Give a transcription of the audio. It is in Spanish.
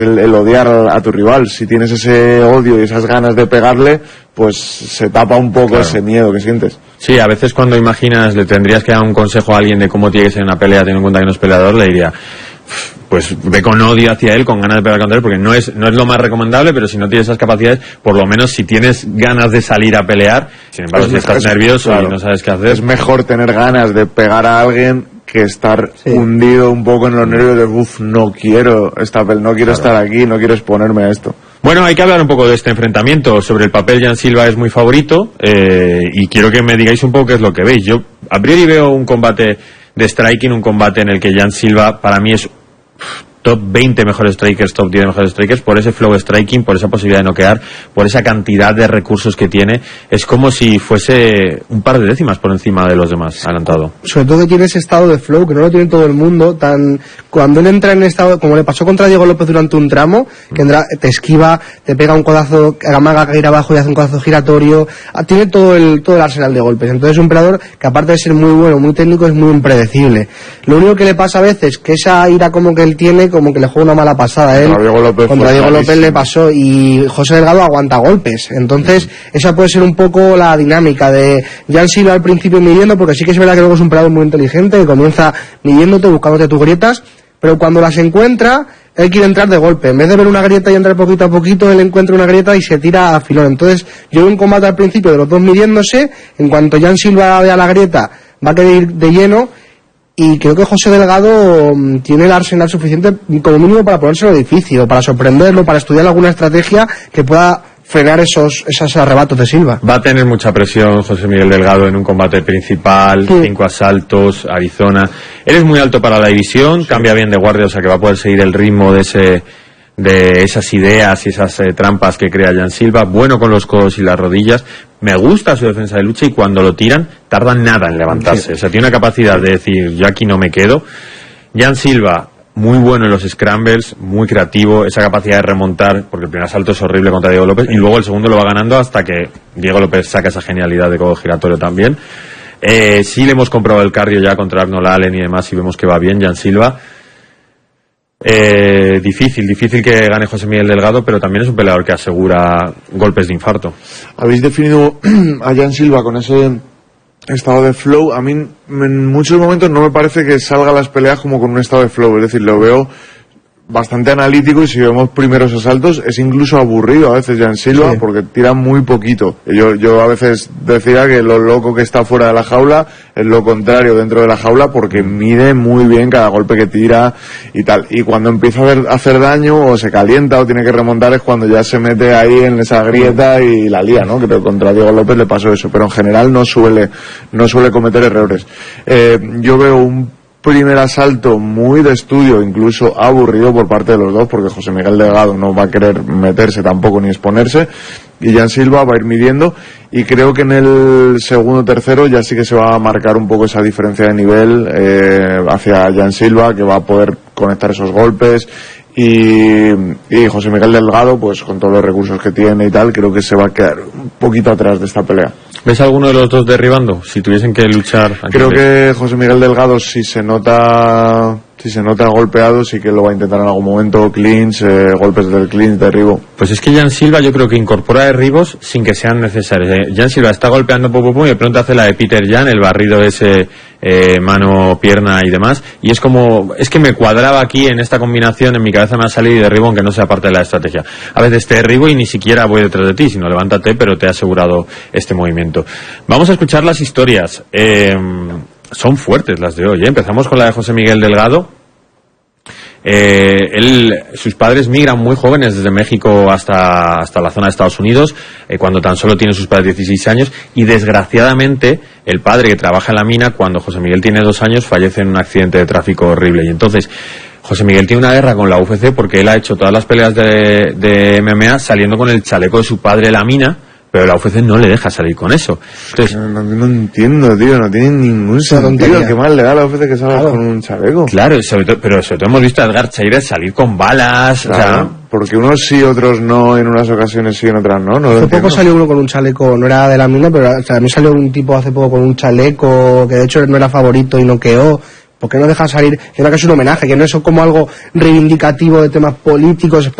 el odiar a tu rival. Si tienes ese odio y esas ganas de pegarle, pues se tapa un poco ese miedo que sientes. Sí, a veces cuando imaginas, le tendrías que dar un consejo a alguien de cómo tiene que ser una pelea, teniendo en cuenta que no es peleador, le diría, pues ve con odio hacia él, con ganas de pegar contra él, porque no es lo más recomendable, pero si no tienes esas capacidades, por lo menos si tienes ganas de salir a pelear, sin embargo, si estás nervioso y no sabes qué hacer. Es mejor tener ganas de pegar a alguien que estar hundido un poco en los nervios de no quiero estar aquí, no quiero exponerme a esto. Bueno, hay que hablar un poco de este enfrentamiento. Sobre el papel, Jan Silva es muy favorito, y quiero que me digáis un poco qué es lo que veis. Yo a priori veo un combate de striking, un combate en el que Jan Silva para mí es top 20 mejores strikers, top 10 mejores strikers, por ese flow striking, por esa posibilidad de noquear, por esa cantidad de recursos que tiene. Es como si fuese un par de décimas por encima de los demás, adelantado. Sobre todo que tiene ese estado de flow que no lo tiene todo el mundo, cuando él entra en estado, como le pasó contra Diego López durante un tramo, que te esquiva, te pega un codazo, amaga caer abajo y hace un codazo giratorio, tiene todo el arsenal de golpes. Entonces es un peleador que, aparte de ser muy bueno, muy técnico, es muy impredecible. Lo único que le pasa a veces, que esa ira como que él tiene, como que le juega una mala pasada a él. Contra Diego López le pasó, y José Delgado aguanta golpes. Entonces esa puede ser un poco la dinámica de Jan Silva al principio midiendo, porque sí que es verdad que luego es un peleador muy inteligente, que comienza midiéndote, buscándote tus grietas, pero cuando las encuentra, él quiere entrar de golpe. En vez de ver una grieta y entrar poquito a poquito, él encuentra una grieta y se tira a filón. Entonces yo veo un combate al principio de los dos midiéndose. En cuanto Jan Silva vea la grieta, va a querer ir de lleno, y creo que José Delgado tiene el arsenal suficiente como mínimo para ponérselo difícil, para sorprenderlo, para estudiar alguna estrategia que pueda frenar esos arrebatos de Silva. Va a tener mucha presión José Miguel Delgado en un combate principal, 5 asaltos, Arizona. Él es muy alto para la división, cambia bien de guardia, o sea que va a poder seguir el ritmo de esas ideas y esas trampas que crea Jan Silva. Bueno con los codos y las rodillas. Me gusta su defensa de lucha, y cuando lo tiran tardan nada en levantarse. O sea, tiene una capacidad de decir, yo aquí no me quedo. Jan Silva, muy bueno en los scrambles, muy creativo, esa capacidad de remontar, porque el primer asalto es horrible contra Diego López, y luego el segundo lo va ganando hasta que Diego López saca esa genialidad de codo giratorio también. Sí le hemos comprobado el cardio ya contra Arnold Allen y demás, y vemos que va bien Jan Silva. Difícil que gane José Miguel Delgado, pero también es un peleador que asegura golpes de infarto. Habéis definido a Jan Silva con ese estado de flow. A mí en muchos momentos no me parece que salga a las peleas como con un estado de flow, es decir, lo veo bastante analítico, y si vemos primeros asaltos es incluso aburrido a veces Jan Silva, porque tira muy poquito. Yo a veces decía que lo loco que está fuera de la jaula es lo contrario dentro de la jaula, porque mide muy bien cada golpe que tira y tal, y cuando empieza a hacer daño o se calienta o tiene que remontar es cuando ya se mete ahí en esa grieta y la lía, ¿no? Creo que contra Diego López le pasó eso, pero en general no suele cometer errores. Yo veo un primer asalto muy de estudio, incluso aburrido por parte de los dos, porque José Miguel Delgado no va a querer meterse tampoco ni exponerse, y Jan Silva va a ir midiendo, y creo que en el segundo tercero ya sí que se va a marcar un poco esa diferencia de nivel hacia Jan Silva, que va a poder conectar esos golpes, y José Miguel Delgado, pues con todos los recursos que tiene y tal, creo que se va a quedar un poquito atrás de esta pelea. ¿Ves a alguno de los dos derribando? Si tuviesen que luchar... Creo que José Miguel Delgado, si se nota golpeado, sí que lo va a intentar en algún momento, clinch, golpes del clinch, derribo. Pues es que Jan Silva yo creo que incorpora derribos sin que sean necesarios. Jan Silva está golpeando pum, y de pronto hace la de Peter Yan, el barrido ese mano, pierna y demás, y es que me cuadraba aquí en esta combinación, en mi cabeza me ha salido y derribo, aunque no sea parte de la estrategia. A veces te derribo y ni siquiera voy detrás de ti, sino levántate, pero te he asegurado este movimiento. Vamos a escuchar las historias. Son fuertes las de hoy, ¿eh? Empezamos con la de José Miguel Delgado. Sus padres migran muy jóvenes desde México hasta la zona de Estados Unidos, cuando tan solo tienen sus padres 16 años, y desgraciadamente el padre, que trabaja en la mina, cuando José Miguel tiene 2 años, fallece en un accidente de tráfico horrible. Y entonces José Miguel tiene una guerra con la UFC, porque él ha hecho todas las peleas de MMA saliendo con el chaleco de su padre en la mina, pero la UFC no le deja salir con eso. Entonces, no entiendo, tío, no tiene ningún sentido. ¿Qué mal le da a la UFC que salga con un chaleco? Claro, pero sobre todo hemos visto a Edgar Chairez salir con balas, claro, o sea, porque unos sí, otros no, en unas ocasiones sí, en otras no. Hace poco salió uno con un chaleco, no era de la mina, pero también salió un tipo hace poco con un chaleco, que de hecho no era favorito y noqueó. ¿Por qué no deja salir? Yo creo que es un homenaje, que no es como algo reivindicativo de temas políticos,